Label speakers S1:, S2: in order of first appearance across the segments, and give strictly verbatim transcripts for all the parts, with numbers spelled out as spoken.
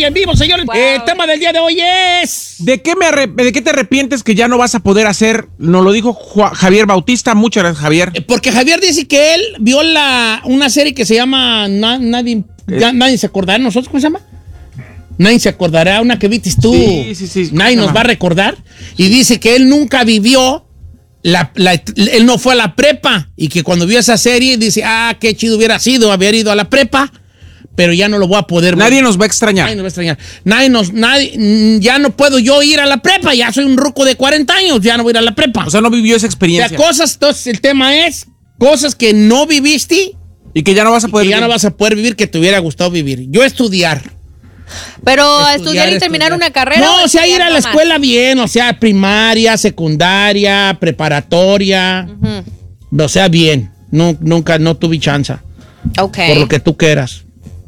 S1: y en vivo, señores. Wow. Eh, el tema del día de hoy es...
S2: ¿De qué, me arrep- ¿De qué te arrepientes que ya no vas a poder hacer? Nos lo dijo Ju- Javier Bautista. Muchas gracias, Javier.
S1: Eh, porque Javier dice que él vio la, una serie que se llama Na- Nadie, ya, nadie se acordará de nosotros. ¿Cómo se llama? Nadie se acordará, una que viste tú.
S2: Sí, sí, sí.
S1: Nadie nos va a recordar. Y dice que él nunca vivió, la, la, él no fue a la prepa. Y que cuando vio esa serie dice, ah, qué chido hubiera sido haber ido a la prepa. Pero ya no lo voy a poder ver.
S2: Nadie nos va a extrañar.
S1: Nadie nos va a extrañar. Nadie nos, nadie, ya no puedo yo ir a la prepa. Ya soy un ruco de cuarenta años. Ya no voy a ir a la prepa.
S2: O sea, no vivió esa experiencia.
S1: O sea, cosas, entonces el tema es cosas que no viviste.
S2: Y que ya no vas a poder
S1: y que
S2: vivir.
S1: ya no vas a poder vivir que te hubiera gustado vivir. Yo estudiar.
S3: Pero estudiar, estudiar y terminar
S1: estudiar.
S3: una carrera.
S1: No, o sea, ir a la
S3: nomás?
S1: escuela bien, o sea, primaria, secundaria, preparatoria. Uh-huh. O sea, bien. No, nunca, no tuve chance.
S3: Ok.
S1: Por lo que tú quieras.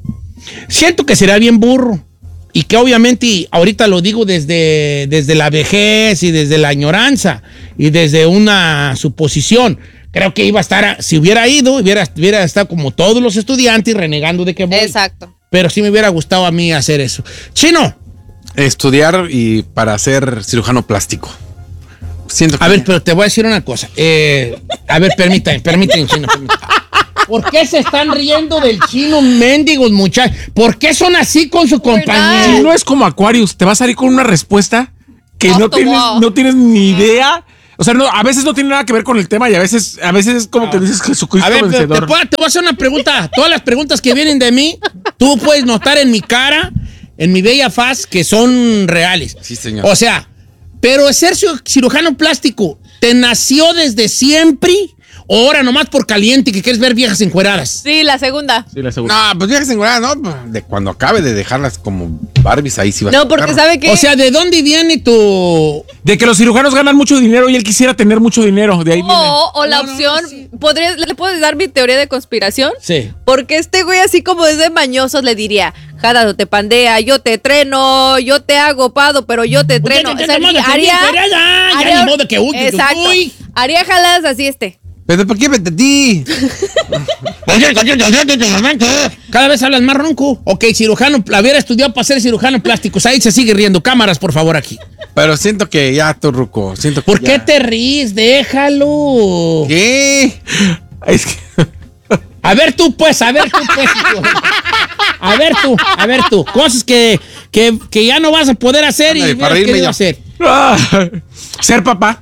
S1: Siento que será bien burro. Y que obviamente, y ahorita lo digo desde, desde la vejez y desde la añoranza y desde una suposición. Creo que iba a estar, si hubiera ido, hubiera, hubiera estado como todos los estudiantes renegando de que voy.
S3: Exacto.
S1: Pero sí me hubiera gustado a mí hacer eso. Chino.
S4: Estudiar y para ser cirujano plástico. Siento que...
S1: A ver, pero te voy a decir una cosa. Eh, a ver, permítame, permítame, Chino, permítame. ¿Por qué se están riendo del Chino, mendigos, muchachos? ¿Por qué son así con su compañía?
S2: Si no es como Aquarius, te vas a salir con una respuesta que no, no tienes, no tienes ni idea. O sea, no, a veces no tiene nada que ver con el tema y a veces, a veces es como que dices Jesucristo
S1: a ver,
S2: vencedor.
S1: Te, puedo, te voy a hacer una pregunta. Todas las preguntas que vienen de mí, tú puedes notar en mi cara, en mi bella faz, que son reales.
S4: Sí, señor.
S1: O sea, pero ser cirujano plástico, ¿te nació desde siempre? ¿O ahora nomás por caliente que quieres ver viejas encueradas?
S3: Sí, la segunda.
S2: Sí, la segunda.
S4: No, pues viejas encueradas, ¿no? De cuando acabe de dejarlas como Barbies, ahí sí va
S3: No,
S4: a
S3: porque sabe que...
S1: O sea, ¿de dónde viene tu...?
S2: De que los cirujanos ganan mucho dinero y él quisiera tener mucho dinero. De ahí viene.
S3: O, o la
S1: No,
S3: opción,
S1: no, sí.
S3: ¿podría, ¿le puedo dar mi teoría de conspiración?
S1: Sí.
S3: Porque este güey así como es de mañosos le diría, Jada, no te pandea, yo te treno, yo te hago pado, pero yo te treno.
S1: Pues,
S3: O sea,
S1: ya, ya,
S3: haría,
S1: ya, ya,
S3: haría-
S1: ni modo que huye,
S3: exacto,
S1: uy.
S3: haría jaladas así este.
S4: ¿Pero por qué me entendí?
S1: Cada vez hablas más ronco. Ok, cirujano, hubiera estudiado para ser cirujano plástico. Ahí se sigue riendo. Cámaras, por favor, aquí.
S4: Pero siento que ya, tu ruco, siento que
S1: ¿Por
S4: ya.
S1: qué te ríes? Déjalo.
S4: ¿Qué?
S2: Es que...
S1: A ver tú, pues, a ver tú, pues. A ver tú, a ver tú. Cosas que, que, que ya no vas a poder hacer
S4: Ándale,
S1: y
S4: para
S1: hubieras
S4: reírme
S1: querido
S4: yo.
S1: hacer.
S2: Ah, ser papá.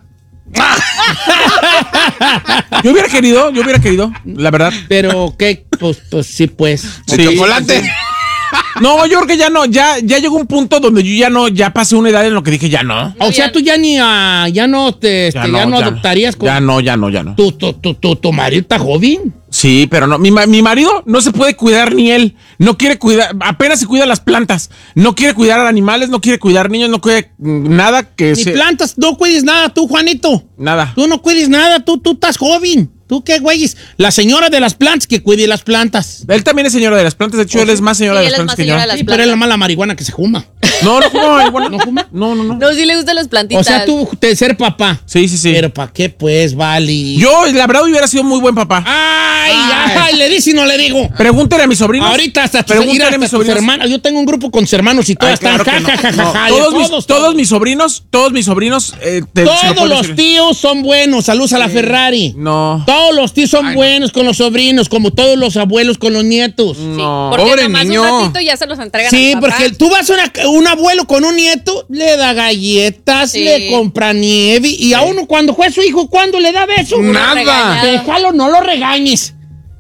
S2: Yo hubiera querido, yo hubiera querido, la verdad.
S1: Pero, ¿qué? Pues, pues sí, pues.
S4: ¿El
S2: Sí.
S4: chocolate?
S2: No, yo creo que ya no, ya, ya llegó un punto donde yo ya no, ya pasé una edad en lo que dije ya no.
S1: O sea, tú ya ni a, ya no te, este, ya no, adoptarías con
S2: Ya no, ya no, ya no.
S1: tu, tu, tu, tu, tu marido está joven.
S2: Sí, pero no, mi, ma- mi marido no se puede cuidar ni él, no quiere cuidar, apenas se cuida las plantas, no quiere cuidar a animales, no quiere cuidar niños, no quiere mm, nada que
S1: Ni
S2: se...
S1: plantas, no cuides nada tú, Juanito.
S2: Nada.
S1: Tú no cuides nada, tú, tú estás joven. ¿Tú qué, güeyes? La señora de las plantas que cuide las plantas.
S2: Él también es señora de las plantas, de hecho él es más señora
S3: Sí,
S2: de las
S3: él es
S2: plantas
S3: más
S2: que yo.
S3: señora de las
S1: Sí, pero es la
S3: plantas.
S1: mala marihuana que se fuma.
S2: No, no fuma, igual.
S1: ¿No fuma?
S2: No, no, no.
S3: No, sí le gustan las plantitas.
S1: O sea, tú de ser papá.
S2: Sí, sí, sí.
S1: Pero ¿para qué, pues, vale?
S2: Yo, la verdad, hubiera sido muy buen papá.
S1: Ay, ay, ay, le dice y no le digo.
S2: Pregúntale a mis sobrinos.
S1: Ahorita hasta tus,
S2: Pregúntale
S1: mira,
S2: a
S1: hasta
S2: mis
S1: tus
S2: sobrinos.
S1: hermanos. Yo tengo un grupo con sus hermanos y todas
S2: Ay, claro
S1: están
S2: que
S1: ja,
S2: no.
S1: ja, ja,
S2: No,
S1: ja, ja.
S2: todos, mis,
S1: todos,
S2: todos mis sobrinos, todos mis sobrinos. Eh, te- se lo
S1: Todos
S2: puedo
S1: los
S2: decir.
S1: tíos son buenos. Saludos a la Ferrari.
S2: No.
S1: Todos los tíos son
S4: Ay, no.
S1: buenos con los sobrinos, como todos los abuelos con los nietos.
S2: No.
S3: Porque
S4: Pobre
S3: nomás
S4: niño.
S3: un ratito ya se los entregan
S1: Sí,
S3: al papá.
S1: porque tú vas a una- un abuelo con un nieto, le da galletas,
S3: Sí.
S1: le compra nieve, y a uno cuando fue su hijo, ¿cuándo le da beso?
S4: Nada.
S3: regañado.
S1: Déjalo, no lo regañes.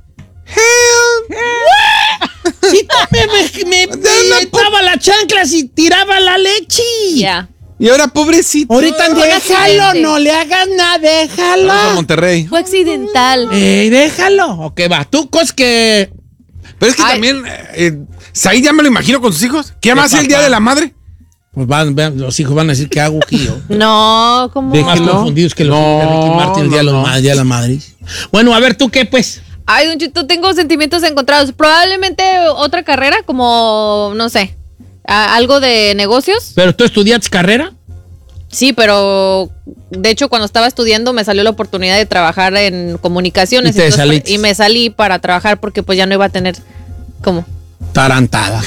S1: Si tú me, me, me, me metaba las chanclas y tiraba la leche.
S3: Ya.
S4: Y ahora, pobrecito.
S1: Ahorita
S3: Fue
S1: déjalo,
S3: accidente.
S1: no le hagas nada,
S4: Vamos a
S1: déjalo.
S4: Monterrey.
S3: Fue accidental.
S1: Ey, déjalo. Ok, va. Tú, cosas que...
S4: Pero es que
S3: Ay.
S4: también, eh, Said ya me lo imagino con sus hijos. ¿Qué más
S1: papá.
S4: el Día de la Madre?
S1: Pues van, vean, los hijos van a decir que hago aquí yo.
S3: No, como...
S1: Más
S2: Déjelo.
S1: confundidos que los
S2: No,
S1: hijos de Ricky Martin el día, de los
S2: no, no.
S1: ma- día de la madre. Bueno, a ver, ¿tú qué, pues?
S3: Ay, Don Chito, tengo sentimientos encontrados. Probablemente otra carrera como, no sé, a- algo de negocios.
S1: ¿Pero tú estudiaste carrera?
S3: Sí, pero de hecho cuando estaba estudiando me salió la oportunidad de trabajar en comunicaciones.
S1: Y te
S3: entonces,
S1: saliste.
S3: y me salí para trabajar porque pues ya no iba a tener, ¿cómo?
S1: Tarantada.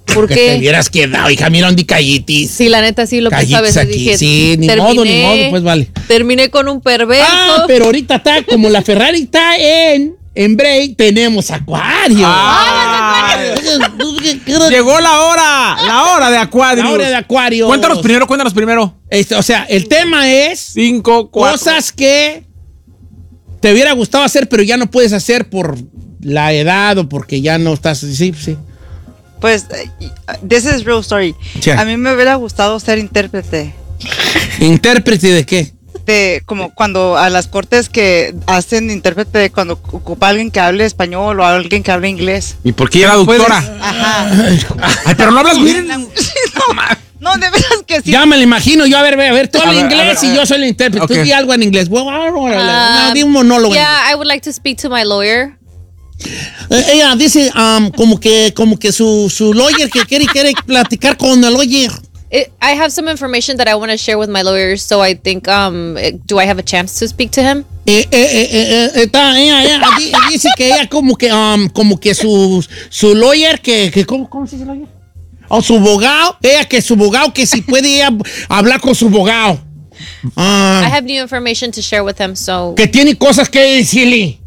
S3: ¿Por
S1: que
S3: qué?
S1: te hubieras quedado, hija, mira, ¿dónde callitis?
S3: Sí, la neta, sí lo pensaba a
S1: Callitis
S3: veces.
S1: aquí,
S3: Dije,
S1: sí, ni
S3: terminé,
S1: modo, ni modo, pues vale.
S3: Terminé con un perverso.
S1: Ah, pero ahorita está, como la Ferrari está en, en break, tenemos Acuario.
S2: Ah, llegó la hora, la hora de Acuario.
S1: La hora de Acuario.
S2: Cuéntanos primero, cuéntanos primero.
S1: Este, o sea, el tema es
S2: Cinco, cuatro.
S1: cosas que te hubiera gustado hacer, pero ya no puedes hacer por la edad o porque ya no estás. Sí, sí.
S5: Pues, this is real story.
S1: Sí.
S5: A mí me hubiera gustado ser intérprete.
S1: ¿Intérprete de qué?
S5: De, como cuando a las cortes que hacen intérprete cuando ocupa alguien que hable español o alguien que hable inglés.
S4: ¿Y por qué
S2: Era
S4: ya no puedes?
S2: doctora.
S5: Ajá.
S2: Ay, pero no hablas bien.
S5: no, no, de veras que sí.
S1: Ya me lo imagino. Yo, a ver, a ver, tú
S2: A
S1: hablas
S2: ver, a
S1: inglés
S2: ver,
S1: y yo soy el intérprete.
S2: Ok.
S1: Tú di algo en inglés. Bueno,
S3: Um,
S1: no, di un monólogo. en
S3: Yeah, I would like to speak to my lawyer.
S1: Eh, ella dice um, como que como que su, su lawyer que quiere quiere platicar con el lawyer.
S3: It, I have some information that I want to share with my lawyer, so I think, um, it- do I have a chance to speak to him?
S1: Eh, eh, eh, eh, eh, está, ella, ella di- dice que ella como que um, como que su, su lawyer que, que ¿cómo, ¿cómo se dice lawyer? O su abogado, ella que su abogado que si puede ella hablar con su abogado. Ah,
S3: I have new information to share with him, so
S1: que tiene cosas que decirle.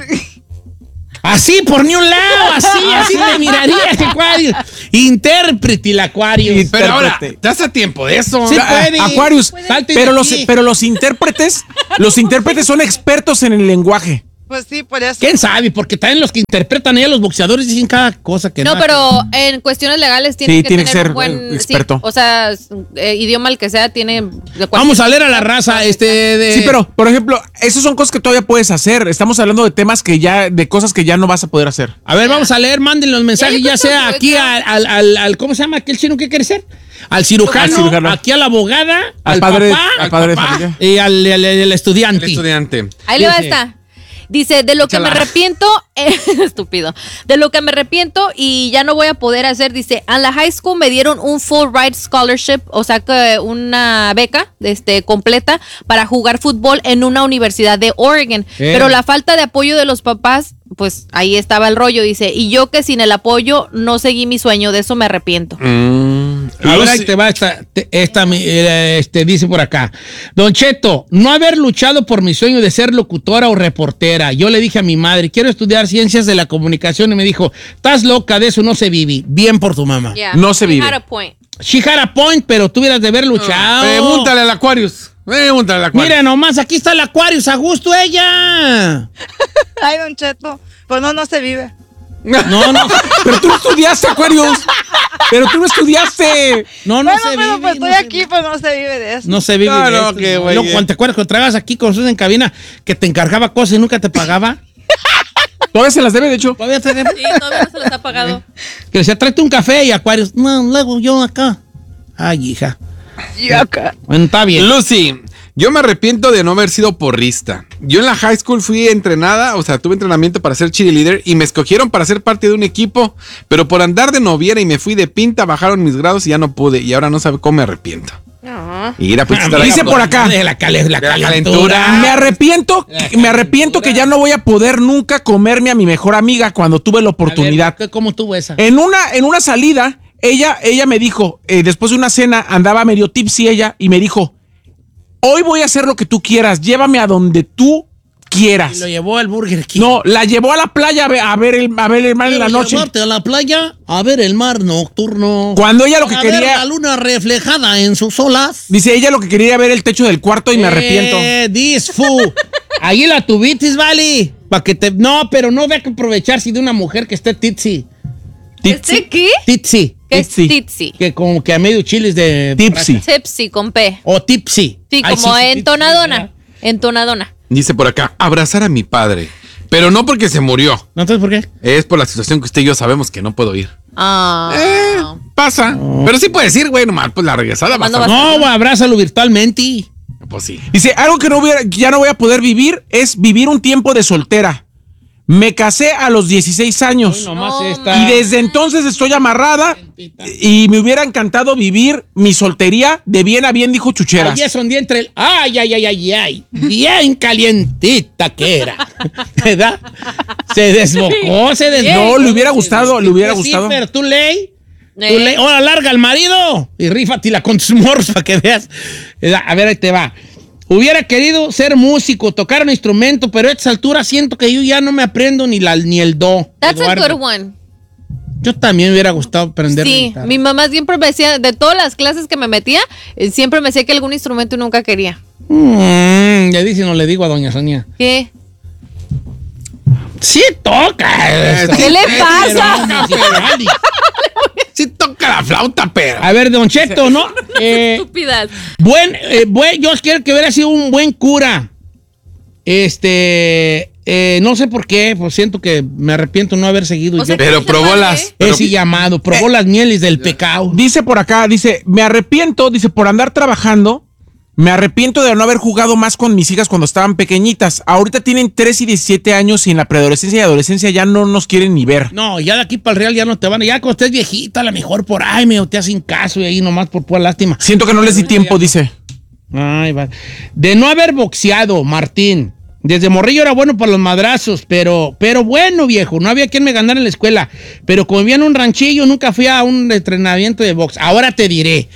S1: Así, por ni un lado, así, así me miraría este Acuario. Intérprete el Acuario.
S4: Pero ahora,
S2: Intérprete.
S4: te hace tiempo de eso.
S1: Sí,
S2: Ah,
S1: puede.
S2: Aquarius,
S1: Salte de
S2: pero los,
S1: aquí.
S2: pero los intérpretes, los intérpretes son expertos en el lenguaje.
S5: Pues sí, por eso.
S1: ¿Quién sabe? Porque también los que interpretan ellos, los boxeadores, dicen cada cosa que
S3: no,
S1: nada.
S3: pero en cuestiones legales tiene
S2: Sí,
S3: que
S2: tiene que
S3: tener
S2: ser,
S3: un buen
S2: eh, experto.
S3: sí, o sea, s- eh, idioma el que sea tiene. de cualquier-
S1: Vamos a leer a la raza, este de...
S2: Sí, pero, por ejemplo, esas son cosas que todavía puedes hacer. Estamos hablando de temas que ya, de cosas que ya no vas a poder hacer.
S1: A ver, vamos a leer, manden los mensajes,
S3: Ya,
S1: ya
S3: yo creo
S1: sea
S3: que-
S1: aquí al, al, al, al- ¿cómo se llama aquel chino que quiere ser? Al cirujano,
S2: Al cirujano.
S1: aquí a la abogada, al,
S2: Al padre-
S1: papá,
S2: al padre de familia.
S1: y al, al- al estudiante.
S4: El estudiante.
S3: Ahí le va
S1: Dice-
S3: esta. Dice, de lo que me
S4: Échala.
S3: arrepiento, eh, estúpido, de lo que me arrepiento y ya no voy a poder hacer, dice, en la high school me dieron un full ride scholarship, o sea que una beca este, completa para jugar fútbol en una universidad de Oregon,
S1: Eh.
S3: pero la falta de apoyo de los papás, pues ahí estaba el rollo, dice, y yo que sin el apoyo no seguí mi sueño, de eso me arrepiento.
S4: Mm,
S1: A ver,
S4: Lucy-
S1: ahí te va esta, te- esta mi- eh, este, dice por acá. Don Cheto, no haber luchado por mi sueño de ser locutora o reportera. Yo le dije a mi madre, quiero estudiar ciencias de la comunicación y me dijo, estás loca, de eso no se vive. Bien por tu mamá.
S3: Yeah,
S2: No se
S3: he
S2: vive.
S3: had a point.
S1: She had a point, pero tú hubieras de haber luchado.
S4: Pregúntale al Aquarius. Pregúntale al Aquarius.
S1: Mira nomás, aquí está el Aquarius, a gusto ella.
S5: Ay, Don Cheto. Pues no, no se vive.
S1: No, no,
S2: Pero tú no estudiaste, Aquarius. Pero tú no estudiaste.
S1: no, no
S5: bueno,
S1: se
S5: pero
S1: vive.
S5: pues
S1: no
S5: estoy
S1: se
S5: aquí,
S1: vive.
S5: pues no se vive de eso.
S1: No se vive.
S4: No,
S1: de
S4: no,
S1: esto.
S4: qué güey.
S1: Luego, cuando te acuerdas cuando trabajabas aquí con nosotros en cabina, que te encargaba cosas y nunca te pagaba.
S2: Todavía se las debe, de hecho.
S1: Todavía te
S3: Sí, todavía no se los ha pagado.
S1: Que decía, tráete un café y Aquarius. No, luego yo acá. Ay, hija.
S5: Yo acá.
S1: Bueno, está bien.
S4: Lucy, yo me arrepiento de no haber sido porrista. Yo en la high school fui entrenada, o sea, tuve entrenamiento para ser cheerleader y me escogieron para ser parte de un equipo, pero por andar de noviera y me fui de pinta, bajaron mis grados y ya no pude. Y ahora no sabe cómo me arrepiento. Y ir a pues, estar
S2: Dice
S4: acá,
S2: por acá.
S1: De la, cale- la
S4: De la
S1: calentura.
S4: calentura.
S2: Me arrepiento, que- me arrepiento que ya no voy a poder nunca comerme a mi mejor amiga cuando tuve la oportunidad.
S1: A ver, ¿cómo tuvo esa?
S2: En una, en una salida, ella, ella me dijo, eh, después de una cena, andaba medio tipsy ella, y me dijo, hoy voy a hacer lo que tú quieras, llévame a donde tú
S1: Y
S2: quieras.
S1: lo llevó al Burger King.
S2: No, la llevó a la playa a ver, a ver el, a ver el mar en la
S1: Quiero
S2: noche.
S1: llevarte a la playa a ver el mar nocturno.
S2: Cuando ella lo que
S1: a ver
S2: quería,
S1: la luna reflejada en sus olas.
S2: dice ella lo que quería era ver el techo del cuarto y me arrepiento.
S1: Eh, this fool. Ahí la tuvitis, vale. Pa' que te... No, pero no ve que aprovecharse de una mujer que esté titsi.
S3: ¿Este qué?
S1: Titsi.
S3: ¿Qué es
S2: Tipsy.
S3: tipsy?
S1: Que como que a medio chiles de...
S2: Tipsy.
S3: Tipsy con P.
S1: O tipsy.
S3: Sí,
S1: Ay,
S3: como
S1: sí, sí,
S3: entonadona.
S1: tipsy,
S3: Entonadona.
S4: Dice por acá, abrazar a mi padre. Pero no porque se murió.
S1: ¿no? Entonces, ¿por qué?
S4: Es por la situación que usted y yo sabemos que no puedo ir.
S3: Ah.
S4: Eh, pasa. Pero sí puede decir, güey, nomás, pues la regresada va a
S3: ¿Cuándo
S4: estar-
S3: vas a-
S1: No, güey, abrázalo virtualmente.
S4: Pues sí.
S2: Dice, algo que no hubiera, ya no voy a poder vivir es vivir un tiempo de soltera. Me casé a los dieciséis años.
S1: Hoy nomás
S3: No,
S1: está...
S2: Y desde entonces estoy amarrada y me hubiera encantado vivir mi soltería de bien a bien, dijo Chucheras.
S1: Ahí es donde entra el... Ay, ay, ay, ay, ay. Bien calientita que era. ¿Verdad? Se desbocó, se desbocó.
S2: No, le hubiera gustado, le hubiera
S1: Sí,
S2: gustado.
S1: pero tú, Ley,
S3: Eh.
S1: Tú le- ahora larga al marido y rífatela con tus morros para que veas. A ver, ahí te va. Hubiera querido ser músico, tocar un instrumento, pero a estas alturas siento que yo ya no me aprendo ni, la, ni el do.
S3: That's
S1: Eduardo.
S3: a good one.
S1: Yo también me hubiera gustado aprender la
S3: Sí,
S1: guitarra.
S3: mi mamá siempre me decía, de todas las clases que me metía, eh, siempre me decía que algún instrumento y nunca quería.
S1: Mm, ya dice, no le digo a doña Sonia.
S3: ¿Qué?
S1: Sí toca. esto.
S3: ¿Qué le
S1: Pero,
S3: pasa?
S1: pero, Ali.
S4: Sí toca la flauta, pero.
S1: A ver, don Cheto, ¿no? Eh,
S3: Estúpidas.
S1: buen, eh, buen, yo quiero que hubiera sido un buen cura. Este, eh, no sé por qué, pues siento que me arrepiento no haber seguido
S3: O
S1: yo
S3: sea,
S4: Pero
S3: ¿qué
S4: probó
S3: te
S4: las.
S3: parece?
S4: pero-
S1: ese llamado, probó las mieles del pecado.
S2: Dice por acá, dice, me arrepiento, dice, por andar trabajando, me arrepiento de no haber jugado más con mis hijas cuando estaban pequeñitas. Ahorita tienen tres y diecisiete años y en la preadolescencia y adolescencia ya no nos quieren ni ver.
S1: No, ya de aquí para el Real ya no te van. Ya cuando estés viejita, a lo mejor por ahí me te hacen caso y ahí nomás por pura lástima.
S2: Siento que no les di tiempo, dice.
S1: Ay, va. De no haber boxeado, Martín. Desde morrillo era bueno para los madrazos, pero, pero bueno, viejo, no había quien me ganara en la escuela. Pero como vivía en un ranchillo, nunca fui a un entrenamiento de box. Ahora te diré.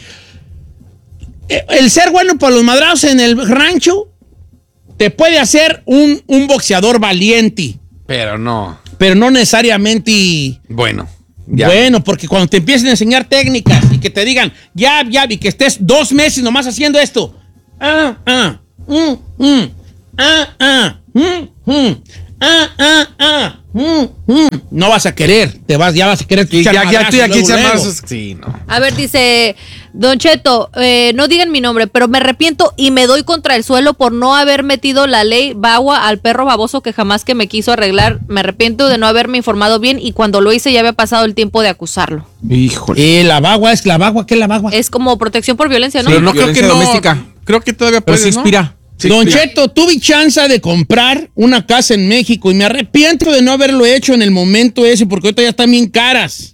S1: El ser bueno para los madrazos en el rancho te puede hacer un, un boxeador valiente,
S4: Pero no.
S1: pero no necesariamente
S4: Bueno. Ya.
S1: bueno, porque cuando te empiecen a enseñar técnicas y que te digan, ya, ya, y que estés dos meses nomás haciendo esto. Ah, ah, mm, mm, ah, ah, mm, mm, ah, ah, ah, mm, mm. No vas a querer, te vas, ya vas a querer
S4: Y
S1: echar
S4: ya, ya
S1: madrazos
S4: estoy aquí
S1: luego,
S4: echando
S1: luego.
S4: madrazos. Sí, no.
S3: A ver, dice Don Cheto, eh, no digan mi nombre, pero me arrepiento y me doy contra el suelo por no haber metido la ley Bagua al perro baboso que jamás que me quiso arreglar. Me arrepiento de no haberme informado bien y cuando lo hice ya había pasado el tiempo de acusarlo.
S2: Híjole.
S1: Eh, la bagua es la bagua, ¿qué es la bagua?
S3: Es como protección por violencia, ¿no?
S4: Pero no creo que
S2: Violencia
S4: no.
S2: doméstica.
S4: Creo que todavía
S2: Pero
S4: puedes,
S2: se
S4: ¿no?
S2: inspira.
S4: Sí,
S1: Don
S4: inspira.
S1: Cheto, tuve chance de comprar una casa en México y me arrepiento de no haberlo hecho en el momento ese porque ahorita ya están bien caras.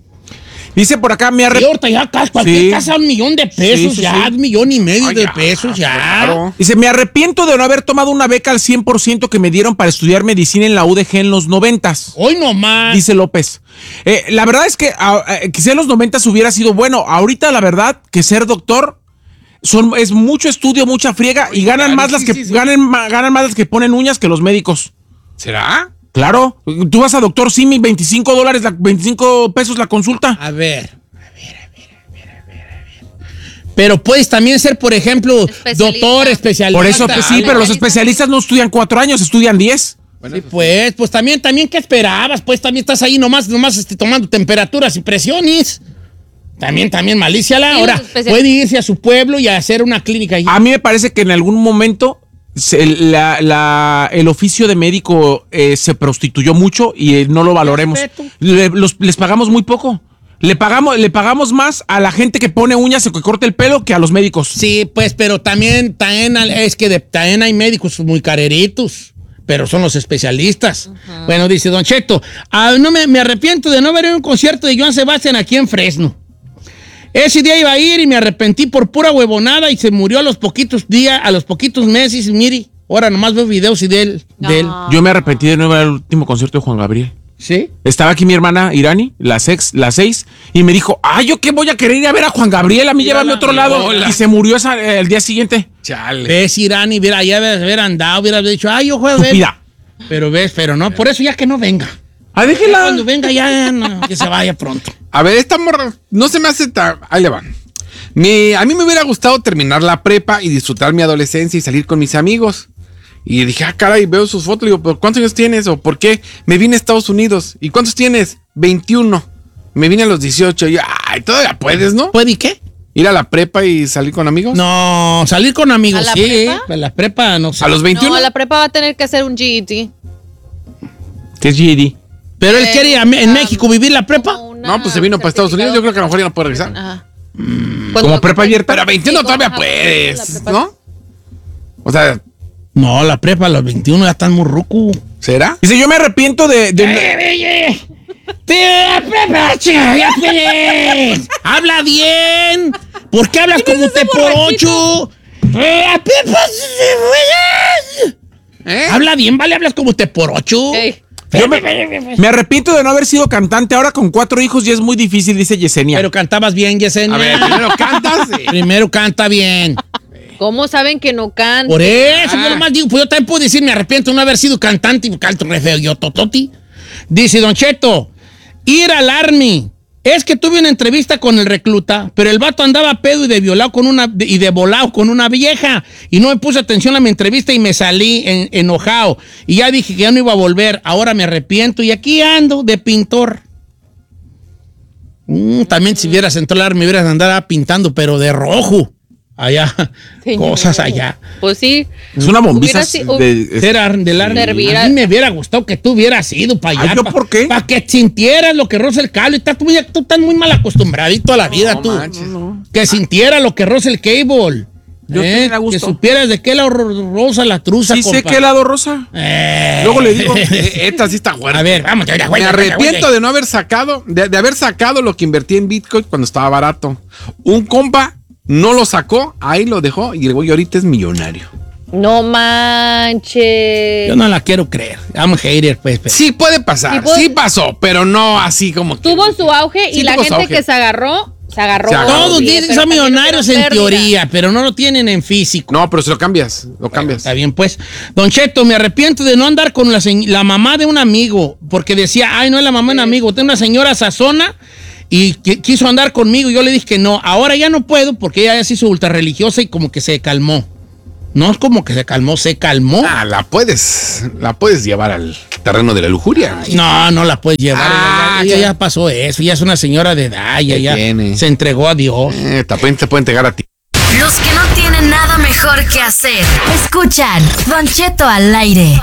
S2: Dice por acá, me
S1: Y
S2: arrepiento.
S1: ahorita ya ca- cualquier
S2: Sí.
S1: casa un millón de pesos,
S2: Sí, sí,
S1: ya,
S2: sí.
S1: un millón y medio
S4: Ay,
S1: de
S4: ya,
S1: pesos, ya.
S4: claro.
S2: Dice, me arrepiento de no haber tomado una beca al cien por ciento que me dieron para estudiar medicina en la U D G en los noventas.
S1: Hoy nomás.
S2: Dice López. Eh, la verdad es que ah, eh, quizá en los noventas hubiera sido bueno. Ahorita la verdad que ser doctor son, es mucho estudio, mucha friega y ganan
S4: claro,
S2: más las
S4: sí,
S2: que
S4: sí, sí.
S2: ganan, ma- ganan más las que ponen uñas que los médicos.
S4: ¿Será?
S2: Claro, tú vas a doctor Simi, veinticinco dólares, la, veinticinco pesos la consulta.
S1: A ver, a ver, a ver, a ver, a ver, a ver. Pero puedes también ser, por ejemplo,
S3: Especialista.
S1: doctor, especialista.
S2: Por eso, pues, sí, pero los especialistas no estudian cuatro años, estudian diez.
S1: Sí, pues, pues también, también, ¿qué esperabas? Pues también estás ahí nomás, nomás este, tomando temperaturas y presiones. También, también, malicia la
S3: Sí,
S1: hora.
S3: los especialistas.
S1: Puede irse a su pueblo y hacer una clínica allí.
S2: A mí me parece que en algún momento se- la- la- el oficio de médico eh, se prostituyó mucho y eh, no lo valoremos.
S1: Respeto.
S2: Le- los- les pagamos muy poco. Le pagamos, le pagamos más a la gente que pone uñas o que corta el pelo que a los médicos.
S1: Sí, pues, pero también, también es que de, también hay médicos muy careritos, pero son los especialistas. Bueno, dice Don Cheto, ah, no me, me arrepiento de no haber ido a un concierto de Joan Sebastián aquí en Fresno. Ese día iba a ir y me arrepentí por pura huevonada y se murió a los poquitos días, a los poquitos meses. Y mire, ahora nomás veo videos y de él. De él.
S3: No.
S2: Yo me arrepentí de no ir al último concierto de Juan Gabriel.
S1: ¿Sí?
S2: Estaba aquí mi hermana Irani, la sex, la seis, y me dijo, ah, ¿yo qué voy a querer ir a ver a Juan Gabriel? A mí llévame a otro lado.
S4: hola.
S2: Y se murió esa- eh, el día siguiente.
S4: Chale.
S1: Ves, Irán, y hubiera, ya hubiera hubiera andado, hubiera dicho, ay, yo juego a ver.
S2: Estúpida.
S1: Pero ves, pero no, por eso ya que no venga.
S2: Ah, déjela.
S1: Cuando venga ya, no, que se vaya pronto.
S4: A ver, esta morra no se me hace tan... Ahí le van. Mi- a mí me hubiera gustado terminar la prepa y disfrutar mi adolescencia y salir con mis amigos. Y dije, ah, caray, veo sus fotos. Digo, ¿pero cuántos años tienes? ¿O por qué? Me vine a Estados Unidos. ¿Y cuántos tienes? veintiuno. Me vine a los dieciocho. Y yo, ay, todavía puedes, ¿no?
S1: ¿Puede y qué?
S4: Ir a la prepa y salir con amigos.
S1: No, salir con amigos,
S3: ¿A la
S1: sí.
S3: prepa?
S1: A la prepa, no sé.
S4: A los veintiuno.
S3: No, la prepa va a tener que hacer un G E D.
S2: ¿Qué es G E D?
S1: Pero él
S3: Eh,
S1: quiere en
S3: um,
S1: México vivir la prepa.
S3: Como una
S4: No, pues se vino para Estados Unidos. Yo creo que a lo mejor ya no puede regresar.
S3: Ajá.
S2: ¿Como prepa abierta?
S4: Pero a veintiuno
S3: Sí,
S4: todavía
S3: ajá, la
S4: puedes,
S3: prepa-
S4: ¿no? O sea,
S1: No, la prepa a los veintiuno ya están muy ruco.
S4: ¿será?
S2: Dice, yo me arrepiento de... de-
S1: Eh, ¡La prepa, chica, ya puedes! ¡Habla bien! ¿Por qué hablas como te por ocho? ¡La prepa, sí puedes!
S4: ¿Eh?
S1: Habla bien, vale, hablas como te por ocho.
S3: Ey.
S2: Yo me, me arrepiento de no haber sido cantante. Ahora con cuatro hijos ya es muy difícil, dice Yesenia.
S1: Pero cantabas bien, Yesenia.
S4: A ver, primero cantas. eh.
S1: Primero canta bien.
S3: ¿Cómo saben que no cantan?
S1: Por eso, yo nomás digo, pues yo también puedo decir, me arrepiento de no haber sido cantante y canto re feo, yo, tototi. Dice Don Cheto, ir al Army. Es que tuve una entrevista con el recluta, pero el vato andaba pedo y de violado con una, y de volado con una vieja. Y no me puse atención a mi entrevista y me salí en, enojado. Y ya dije que ya no iba a volver. Ahora me arrepiento y aquí ando de pintor. Mm, también si hubieras entrado al Army, me hubieras andado pintando, pero de rojo. Allá,
S3: Señor.
S1: cosas allá.
S3: Pues sí.
S2: Es una bombita.
S3: Hubiera sido-
S2: de-
S1: Era del Army.
S3: Servir
S1: A
S3: a-
S1: mí me hubiera gustado que tú hubieras ido para allá.
S2: Ay, ¿yo por qué?
S1: Para que sintieras lo que roza el cable. Estás muy, tú estás muy mal acostumbradito a la vida,
S4: No
S1: tú.
S4: manches.
S1: Que sintiera lo que roza el cable.
S2: Yo
S1: Eh,
S2: te da gusto.
S1: que supieras de qué lado ro- roza la truza,
S2: Sí sé
S1: compa.
S2: qué lado rosa.
S1: Eh.
S2: Luego le digo.
S4: Eh, Esta sí está fuerte.
S1: A ver, vamos. Ya, ya,
S4: Me
S1: ya, ya,
S4: arrepiento
S1: ya.
S4: de no haber sacado, de, de haber sacado lo que invertí en Bitcoin cuando estaba barato. Un compa no lo sacó, ahí lo dejó y el güey ahorita es millonario.
S3: No manches.
S1: Yo no la quiero creer. I'm a hater, pues. pues.
S4: Sí puede pasar,
S3: Sí puede-
S4: sí pasó, pero no así como que.
S3: Tuvo su auge
S4: Sí,
S3: y la
S4: tuvo su
S3: gente
S4: auge.
S3: que se agarró, se agarró.
S4: Se agarró.
S1: Todos
S3: bien,
S1: dicen que
S3: pero
S1: son
S3: también
S1: millonarios
S3: tuvieron
S1: en
S3: pérdida.
S1: teoría, pero no lo tienen en físico.
S4: No, pero si lo cambias, lo cambias.
S1: Está bien, pues. Don Cheto, me arrepiento de no andar con la, señ- la mamá de un amigo, porque decía, ay, no es la mamá de un amigo, tengo una señora sazona y qui- quiso andar conmigo. Yo le dije que no, ahora ya no puedo porque ella ya se hizo ultra religiosa y como que se calmó. No es como que se calmó, se calmó.
S4: Ah, la puedes, la puedes llevar al terreno de la lujuria.
S1: No, no la puedes llevar.
S4: Ah,
S1: ella, ella
S4: ¿qué?
S1: ya pasó eso, ya es una señora de edad, ella
S4: ¿Qué
S1: ya
S4: tiene?
S1: se entregó a Dios.
S4: Eh, también te puede entregar a ti.
S6: Los que no tienen nada mejor que hacer. Escuchan Don Cheto al aire.